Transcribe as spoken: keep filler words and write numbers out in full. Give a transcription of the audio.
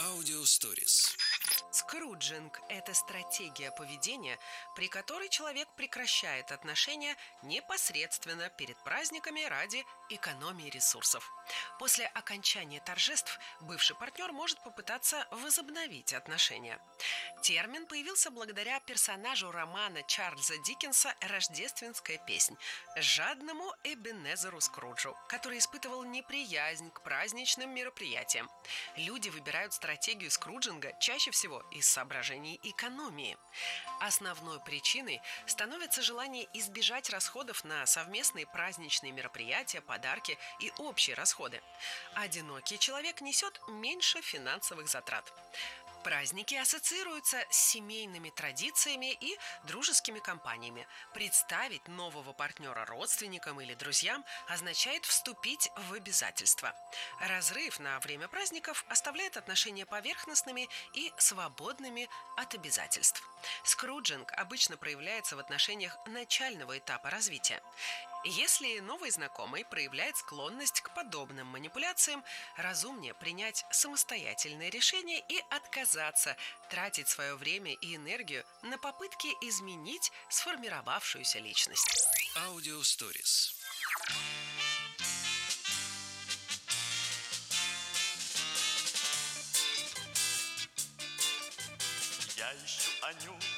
Аудиосторис. Скруджинг– это стратегия поведения, при которой человек прекращает отношения непосредственно перед праздниками ради экономии ресурсов. После окончания торжеств бывший партнер может попытаться возобновить отношения. Термин появился благодаря персонажу романа Чарльза Диккенса «Рождественская песнь» жадному Эбенезеру Скруджу, который испытывал неприязнь к праздничным мероприятиям. Люди выбирают стратегию скруджинга чаще всего из соображений экономии. Основной причиной становится желание избежать расходов на совместные праздничные мероприятия, подарки и общие расходы. Одинокий человек несет меньше финансовых затрат. Праздники ассоциируются с семейными традициями и дружескими компаниями. Представить нового партнера родственникам или друзьям означает вступить в обязательства. Разрыв на время праздников оставляет отношения поверхностными и свободными от обязательств. Скруджинг обычно проявляется в отношениях начального этапа развития. Если новый знакомый проявляет склонность к подобным манипуляциям, разумнее принять самостоятельное решение и отказаться тратить свое время и энергию на попытки изменить сформировавшуюся личность. Аудиосторис. Я ищу Аню